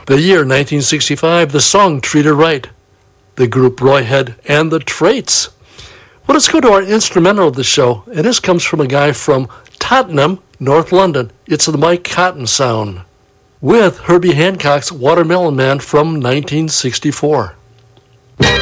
The year 1965, the song Treat Her Right, the group Roy Head and the Traits. Well, let's go to our instrumental of the show, and this comes from a guy from Tottenham, North London. It's the Mike Cotton Sound, with Herbie Hancock's Watermelon Man from 1964.